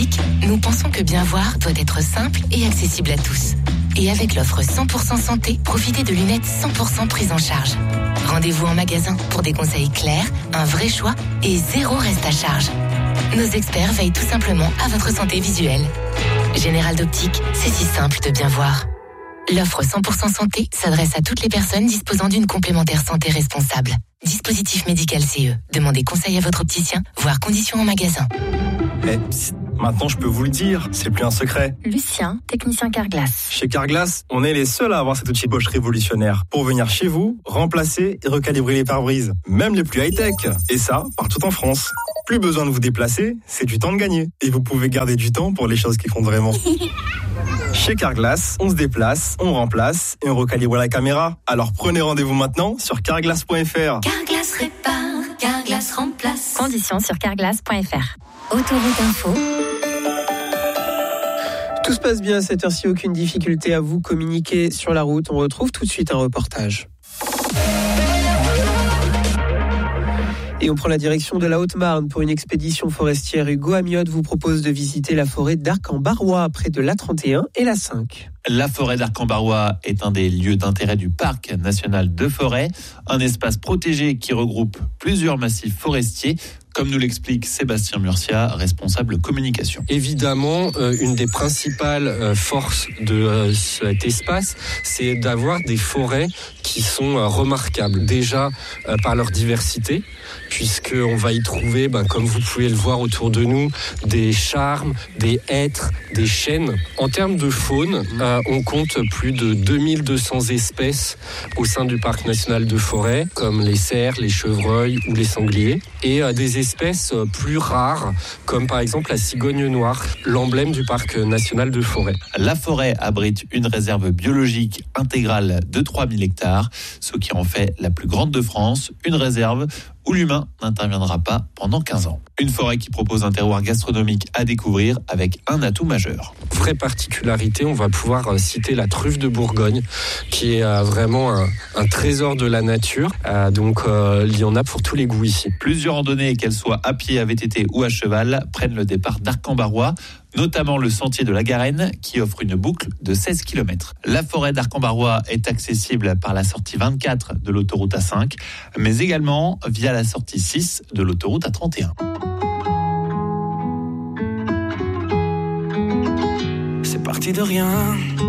Optique, nous pensons que bien voir doit être simple et accessible à tous. Et avec l'offre 100% santé, profitez de lunettes 100% prises en charge. Rendez-vous en magasin pour des conseils clairs, un vrai choix et 0 reste à charge. Nos experts veillent tout simplement à votre santé visuelle. Général d'Optique, c'est si simple de bien voir. L'offre 100% santé s'adresse à toutes les personnes disposant d'une complémentaire santé responsable. Dispositif médical CE. Demandez conseil à votre opticien, voire conditions en magasin. Maintenant, je peux vous le dire, c'est plus un secret. Lucien, technicien Carglass. Chez Carglass, on est les seuls à avoir cet outil Bosch révolutionnaire pour venir chez vous, remplacer et recalibrer les pare-brises, même les plus high-tech. Et ça, partout en France. Plus besoin de vous déplacer, c'est du temps de gagner. Et vous pouvez garder du temps pour les choses qui comptent vraiment. Chez Carglass, on se déplace, on remplace et on recalibre la caméra. Alors prenez rendez-vous maintenant sur carglass.fr. Carglass répare, Carglass remplace. Conditions sur carglass.fr. Autoroute Info. Tout se passe bien à cette heure-ci, aucune difficulté à vous communiquer sur la route. On retrouve tout de suite un reportage. Et on prend la direction de la Haute-Marne pour une expédition forestière. Hugo Amiot vous propose de visiter la forêt d'Arc-en-Barrois, près de l'A31 et l'A5. La forêt d'Arc-en-Barrois est un des lieux d'intérêt du parc national de forêt, un espace protégé qui regroupe plusieurs massifs forestiers, comme nous l'explique Sébastien Murcia, responsable communication. Évidemment, une des principales forces de cet espace, c'est d'avoir des forêts qui sont remarquables. Déjà par leur diversité, puisqu'on va y trouver, comme vous pouvez le voir autour de nous, des charmes, des hêtres, des chênes. En termes de faune, on compte plus de 2200 espèces au sein du parc national de forêt, comme les cerfs, les chevreuils ou les sangliers, et des espèces plus rares, comme par exemple la cigogne noire, l'emblème du parc national de forêt. La forêt abrite une réserve biologique intégrale de 3000 hectares, ce qui en fait la plus grande de France, une réserve où l'humain n'interviendra pas pendant 15 ans. Une forêt qui propose un terroir gastronomique à découvrir avec un atout majeur. Vraie particularité, on va pouvoir citer la truffe de Bourgogne, qui est vraiment un trésor de la nature. Donc il y en a pour tous les goûts ici. Plusieurs randonnées, qu'elles soient à pied, à VTT ou à cheval, prennent le départ d'Arc-en-Barrois, notamment le sentier de la Garenne qui offre une boucle de 16 km. La forêt d'Arc-en-Barrois est accessible par la sortie 24 de l'autoroute A5, mais également via la sortie 6 de l'autoroute A31. C'est parti de rien.